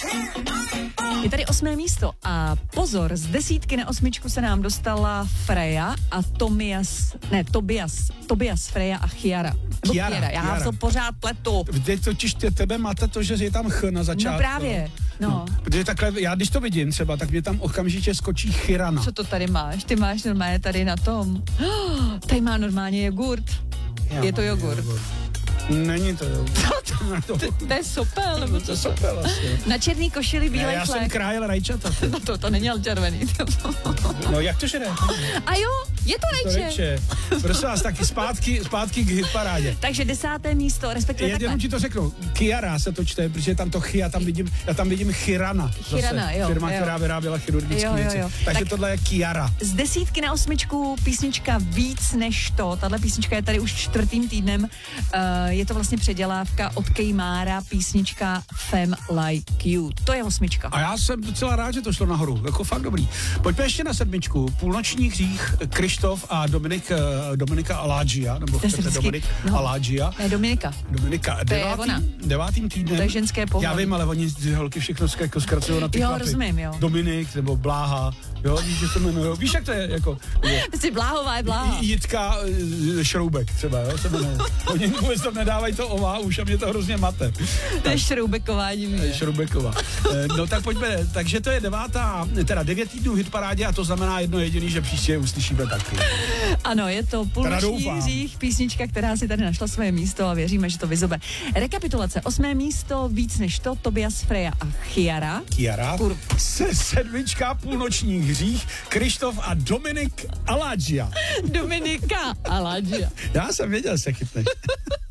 Je tady 8. místo a pozor, z 10 na 8 se nám dostala Freja a Tobias, Freja a Chiara. Já to pořád pletu. Teď totiž tebe máte to, že je tam ch na začátku. No právě, no. Protože takhle, já když to vidím třeba, tak mě tam okamžitě skočí Chirana. Co to tady máš? Ty máš normálně tady na tom. Tady má normálně jogurt. Je to jogurt. Není to jogurt. To je sopel, nebo to sopel asi. Na černý košili bílej chleb. Já jsem krájel rajčata. No to není ale červený. No jak to, že ne? A jo, je to rajče. Prosím vás, taky zpátky k hitparádě. Takže 10. místo, respektive takhle. Jenom ti to řeknu, Chiara se to čte, protože tam to já tam vidím Chirana. Chirana, jo. Firma, která vyráběla chirurgické věci. Takže tak tohle je Chiara. Z 10 na 8 písnička Víc než to. Tahle písnička je tady už 4. týdnem. Je to vlastně předělávka od Kejmára, písnička Fem Like You. To je 8. A já jsem docela rád, že to šlo nahoru. Jako fakt dobrý. Pojďme ještě na 7. Půlnoční hřích, Krištof a Dominika Alágia, nebo chcete Dominik Alágia. Ne, Dominika. 9. týdnem. To je ženské pohlaví. Já vím, ale oni ty holky všechno jako zkracují na ty chlapy. Jo, rozumím, jo. Dominik nebo Bláha. Jo, víš, že to jmenuje. Víš, jak to je, jako... Jsi Bláhová je Bláha. Jitka Šroubek třeba, jo, se jmenuje. Oni vůbec tam nedávají to ová už a mě to hrozně mate. To je Šroubeková divně. Šroubeková. No tak pojďme, takže to je 9 týdnů hitparádě a to znamená jedno jediný, že příště uslyšíme taky. Ano, je to Půlnoční hřích, písnička, která si tady našla svoje místo a věříme, že to vyzobe. Rekapitulace, 8. místo, Víc než to, Tobias, Freja a Chiara. Se 7. Půlnoční hřích, Krištof a Dominik Alágia. Dominika Alágia. Já jsem věděl, že se chytneš.